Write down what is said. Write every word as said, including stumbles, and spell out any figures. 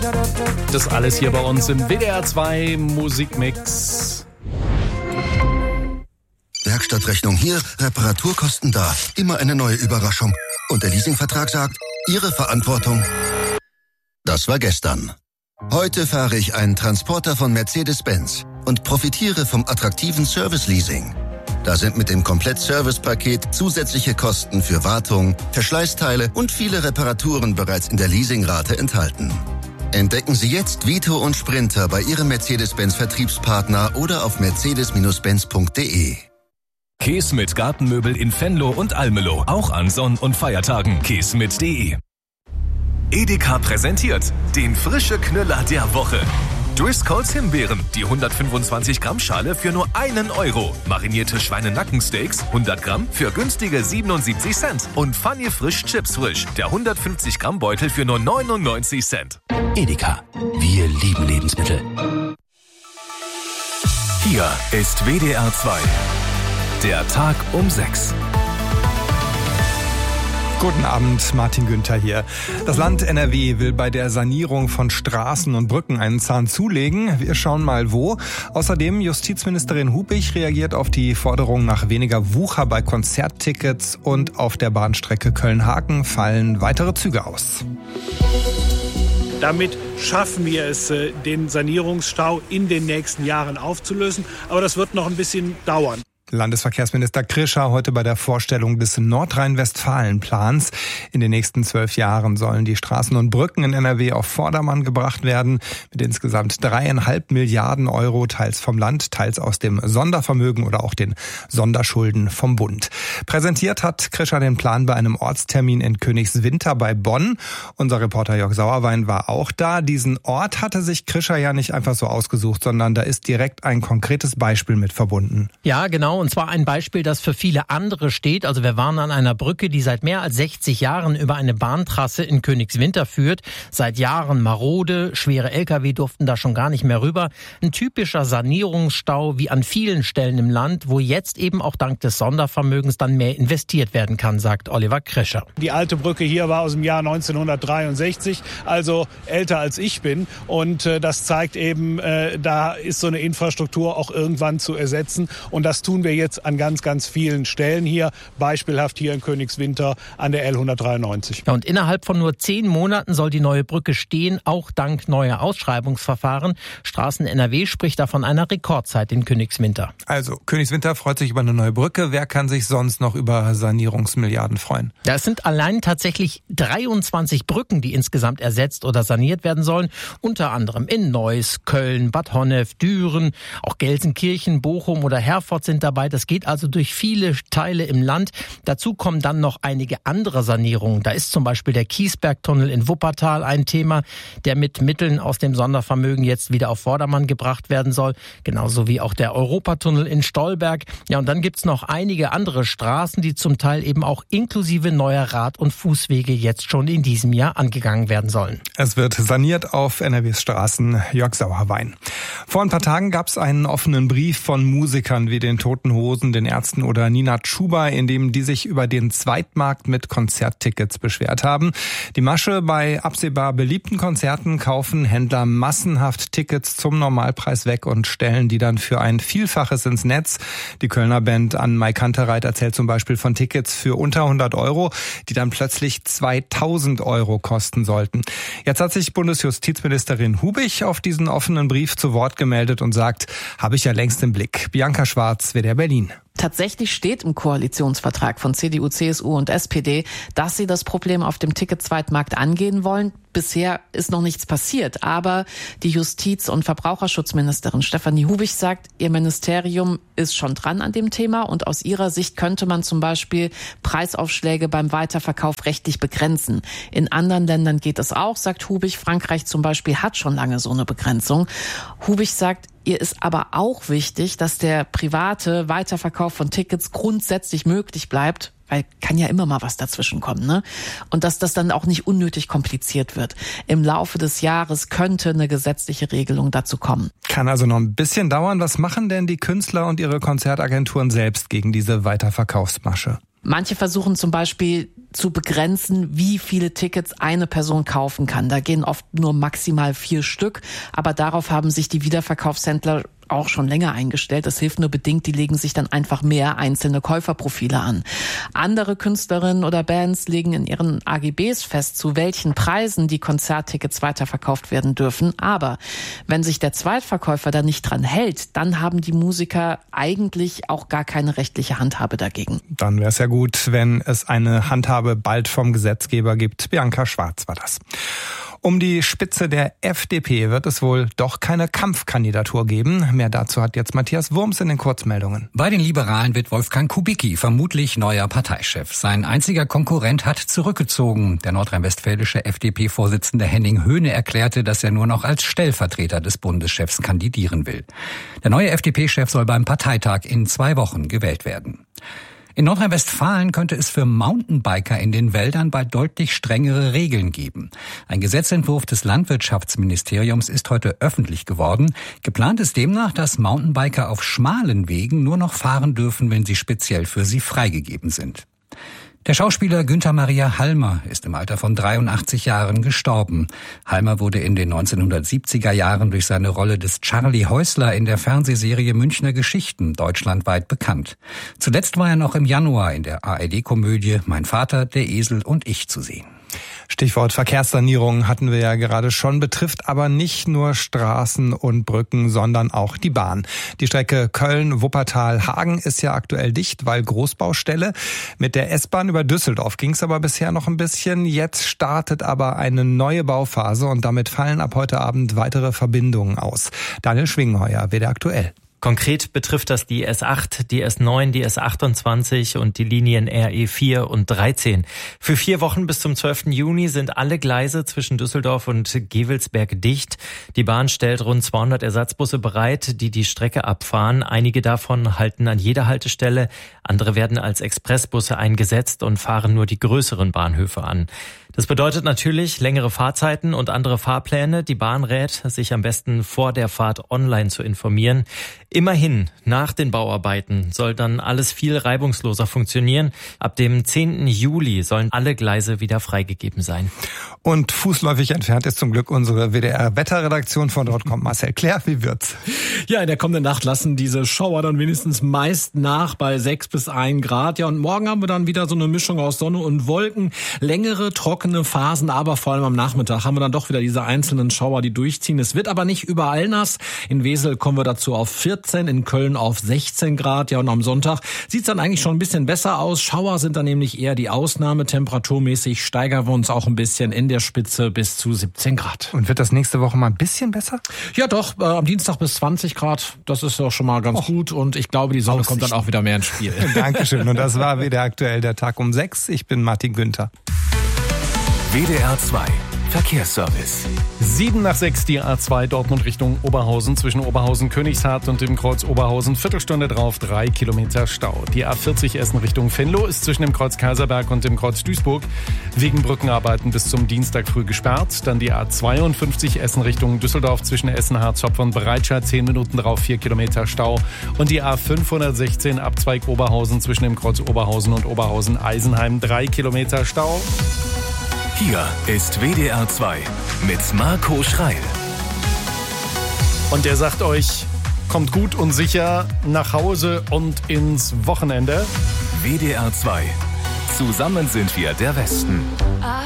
Das alles hier bei uns im W D R zwei Musikmix. Werkstattrechnung hier, Reparaturkosten da. Immer eine neue Überraschung. Und der Leasingvertrag sagt, Ihre Verantwortung. Das war gestern. Heute fahre ich einen Transporter von Mercedes-Benz und profitiere vom attraktiven Service-Leasing. Da sind mit dem Komplett-Service-Paket zusätzliche Kosten für Wartung, Verschleißteile und viele Reparaturen bereits in der Leasingrate enthalten. Entdecken Sie jetzt Vito und Sprinter bei Ihrem Mercedes-Benz-Vertriebspartner oder auf mercedes Benz punkt de. Kees mit Gartenmöbel in Venlo und Almelo, auch an Sonn- und Feiertagen. kees mit punkt de. Edeka präsentiert den frische Knüller der Woche. Driscolls Himbeeren, die hundertfünfundzwanzig Gramm Schale für nur einen Euro. Marinierte Schweinenackensteaks, hundert Gramm für günstige siebenundsiebzig Cent. Und Funny Frisch Chips Frisch, der hundertfünfzig Gramm Beutel für nur neunundneunzig Cent. Edeka, wir lieben Lebensmittel. Hier ist W D R zwei. Der Tag um sechs. Guten Abend, Martin Günther hier. Das Land N R W will bei der Sanierung von Straßen und Brücken einen Zahn zulegen. Wir schauen mal wo. Außerdem Justizministerin Hubig reagiert auf die Forderung nach weniger Wucher bei Konzerttickets und auf der Bahnstrecke Köln-Haken fallen weitere Züge aus. Damit schaffen wir es, den Sanierungsstau in den nächsten Jahren aufzulösen. Aber das wird noch ein bisschen dauern. Landesverkehrsminister Krischer heute bei der Vorstellung des Nordrhein-Westfalen-Plans. In den nächsten zwölf Jahren sollen die Straßen und Brücken in N R W auf Vordermann gebracht werden. Mit insgesamt dreieinhalb Milliarden Euro, teils vom Land, teils aus dem Sondervermögen oder auch den Sonderschulden vom Bund. Präsentiert hat Krischer den Plan bei einem Ortstermin in Königswinter bei Bonn. Unser Reporter Jörg Sauerwein war auch da. Diesen Ort hatte sich Krischer ja nicht einfach so ausgesucht, sondern da ist direkt ein konkretes Beispiel mit verbunden. Ja, genau. Und zwar ein Beispiel, das für viele andere steht. Also wir waren an einer Brücke, die seit mehr als sechzig Jahren über eine Bahntrasse in Königswinter führt. Seit Jahren marode, schwere L K W durften da schon gar nicht mehr rüber. Ein typischer Sanierungsstau wie an vielen Stellen im Land, wo jetzt eben auch dank des Sondervermögens dann mehr investiert werden kann, sagt Oliver Krischer. Die alte Brücke hier war aus dem Jahr neunzehnhundertdreiundsechzig, also älter als ich bin. Und äh, das zeigt eben, äh, da ist so eine Infrastruktur auch irgendwann zu ersetzen. Und das tun wir jetzt an ganz, ganz vielen Stellen hier, beispielhaft hier in Königswinter an der L hundertdreiundneunzig. Ja, und innerhalb von nur zehn Monaten soll die neue Brücke stehen, auch dank neuer Ausschreibungsverfahren. Straßen N R W spricht da von einer Rekordzeit in Königswinter. Also, Königswinter freut sich über eine neue Brücke. Wer kann sich sonst noch über Sanierungsmilliarden freuen? Ja, es sind allein tatsächlich dreiundzwanzig Brücken, die insgesamt ersetzt oder saniert werden sollen. Unter anderem in Neuss, Köln, Bad Honnef, Düren, auch Gelsenkirchen, Bochum oder Herford sind dabei. Das geht also durch viele Teile im Land. Dazu kommen dann noch einige andere Sanierungen. Da ist zum Beispiel der Kiesbergtunnel in Wuppertal ein Thema, der mit Mitteln aus dem Sondervermögen jetzt wieder auf Vordermann gebracht werden soll. Genauso wie auch der Europatunnel in Stolberg. Ja, und dann gibt's noch einige andere Straßen, die zum Teil eben auch inklusive neuer Rad- und Fußwege jetzt schon in diesem Jahr angegangen werden sollen. Es wird saniert auf N R Ws Straßen. Jörg Sauerwein. Vor ein paar Tagen gab's einen offenen Brief von Musikern wie den Toten Hosen, den Ärzten oder Nina Chuba, in dem die sich über den Zweitmarkt mit Konzerttickets beschwert haben. Die Masche: bei absehbar beliebten Konzerten kaufen Händler massenhaft Tickets zum Normalpreis weg und stellen die dann für ein Vielfaches ins Netz. Die Kölner Band An Mai Kantereit erzählt zum Beispiel von Tickets für unter hundert Euro, die dann plötzlich zweitausend Euro kosten sollten. Jetzt hat sich Bundesjustizministerin Hubig auf diesen offenen Brief zu Wort gemeldet und sagt, habe ich ja längst im Blick. Bianca Schwarz, W D R Berlin. Tatsächlich steht im Koalitionsvertrag von C D U, C S U und S P D, dass sie das Problem auf dem Ticket-Zweitmarkt angehen wollen. Bisher ist noch nichts passiert, aber die Justiz- und Verbraucherschutzministerin Stefanie Hubig sagt, ihr Ministerium ist schon dran an dem Thema und aus ihrer Sicht könnte man zum Beispiel Preisaufschläge beim Weiterverkauf rechtlich begrenzen. In anderen Ländern geht es auch, sagt Hubig. Frankreich zum Beispiel hat schon lange so eine Begrenzung. Hubig sagt, ihr ist aber auch wichtig, dass der private Weiterverkauf von Tickets grundsätzlich möglich bleibt, weil kann ja immer mal was dazwischen kommen, ne? Und dass das dann auch nicht unnötig kompliziert wird. Im Laufe des Jahres könnte eine gesetzliche Regelung dazu kommen. Kann also noch ein bisschen dauern. Was machen denn die Künstler und ihre Konzertagenturen selbst gegen diese Weiterverkaufsmasche? Manche versuchen zum Beispiel zu begrenzen, wie viele Tickets eine Person kaufen kann. Da gehen oft nur maximal vier Stück, aber darauf haben sich die Wiederverkaufshändler auch schon länger eingestellt. Das hilft nur bedingt, die legen sich dann einfach mehr einzelne Käuferprofile an. Andere Künstlerinnen oder Bands legen in ihren A G Bs fest, zu welchen Preisen die Konzerttickets weiterverkauft werden dürfen. Aber wenn sich der Zweitverkäufer da nicht dran hält, dann haben die Musiker eigentlich auch gar keine rechtliche Handhabe dagegen. Dann wäre es ja gut, wenn es eine Handhabe bald vom Gesetzgeber gibt. Bianca Schwarz war das. Um die Spitze der F D P wird es wohl doch keine Kampfkandidatur geben. Mehr dazu hat jetzt Matthias Wurms in den Kurzmeldungen. Bei den Liberalen wird Wolfgang Kubicki vermutlich neuer Parteichef. Sein einziger Konkurrent hat zurückgezogen. Der nordrhein-westfälische F D P-Vorsitzende Henning Höhne erklärte, dass er nur noch als Stellvertreter des Bundeschefs kandidieren will. Der neue F D P-Chef soll beim Parteitag in zwei Wochen gewählt werden. In Nordrhein-Westfalen könnte es für Mountainbiker in den Wäldern bald deutlich strengere Regeln geben. Ein Gesetzentwurf des Landwirtschaftsministeriums ist heute öffentlich geworden. Geplant ist demnach, dass Mountainbiker auf schmalen Wegen nur noch fahren dürfen, wenn sie speziell für sie freigegeben sind. Der Schauspieler Günther Maria Halmer ist im Alter von dreiundachtzig Jahren gestorben. Halmer wurde in den neunzehnhundertsiebziger Jahren durch seine Rolle des Charlie Häusler in der Fernsehserie Münchner Geschichten deutschlandweit bekannt. Zuletzt war er noch im Januar in der A R D-Komödie Mein Vater, der Esel und ich zu sehen. Stichwort Verkehrssanierung hatten wir ja gerade schon, betrifft aber nicht nur Straßen und Brücken, sondern auch die Bahn. Die Strecke Köln-Wuppertal-Hagen ist ja aktuell dicht, weil Großbaustelle. Mit der S-Bahn über Düsseldorf ging es aber bisher noch ein bisschen. Jetzt startet aber eine neue Bauphase und damit fallen ab heute Abend weitere Verbindungen aus. Daniel Schwingheuer, W D R aktuell. Konkret betrifft das die S acht, die S neun, die S achtundzwanzig und die Linien R E vier und dreizehn. Für vier Wochen bis zum zwölften Juni sind alle Gleise zwischen Düsseldorf und Gevelsberg dicht. Die Bahn stellt rund zweihundert Ersatzbusse bereit, die die Strecke abfahren. Einige davon halten an jeder Haltestelle, andere werden als Expressbusse eingesetzt und fahren nur die größeren Bahnhöfe an. Das bedeutet natürlich längere Fahrzeiten und andere Fahrpläne. Die Bahn rät, sich am besten vor der Fahrt online zu informieren. Immerhin, nach den Bauarbeiten soll dann alles viel reibungsloser funktionieren. Ab dem zehnten Juli sollen alle Gleise wieder freigegeben sein. Und fußläufig entfernt ist zum Glück unsere W D R-Wetterredaktion. Von dort kommt Marcel Claire. Wie wird's? Ja, in der kommenden Nacht lassen diese Schauer dann wenigstens meist nach bei sechs bis ein Grad. Ja, und morgen haben wir dann wieder so eine Mischung aus Sonne und Wolken. Längere, trockene Phasen, aber vor allem am Nachmittag haben wir dann doch wieder diese einzelnen Schauer, die durchziehen. Es wird aber nicht überall nass. In Wesel kommen wir dazu auf vierzehn, in Köln auf sechzehn Grad. Ja, und am Sonntag sieht's dann eigentlich schon ein bisschen besser aus. Schauer sind dann nämlich eher die Ausnahme. Temperaturmäßig steigern wir uns auch ein bisschen in der Spitze bis zu siebzehn Grad. Und wird das nächste Woche mal ein bisschen besser? Ja, doch. Äh, am Dienstag bis zwanzig Grad. Das ist doch schon mal ganz Och. gut. Und ich glaube, die Sonne Aussicht. kommt dann auch wieder mehr ins Spiel. Dankeschön. Und das war wieder aktuell der Tag um sechs. Ich bin Martin Günther. W D R zwei Verkehrsservice. Sieben nach sechs, die A zwei Dortmund Richtung Oberhausen, zwischen Oberhausen-Königshardt und dem Kreuz Oberhausen. Viertelstunde drauf, drei Kilometer Stau. Die A vierzig Essen Richtung Venlo ist zwischen dem Kreuz Kaiserberg und dem Kreuz Duisburg wegen Brückenarbeiten bis zum Dienstag früh gesperrt. Dann die A zweiundfünfzig Essen Richtung Düsseldorf zwischen Essen, Harzopf und Bereitscheid. Zehn Minuten drauf, vier Kilometer Stau. Und die A fünfhundertsechzehn Abzweig Oberhausen zwischen dem Kreuz Oberhausen und Oberhausen-Eisenheim. Drei Kilometer Stau. Hier ist W D R zwei mit Marco Schreil. Und der sagt euch, kommt gut und sicher nach Hause und ins Wochenende. W D R zwei. Zusammen sind wir der Westen.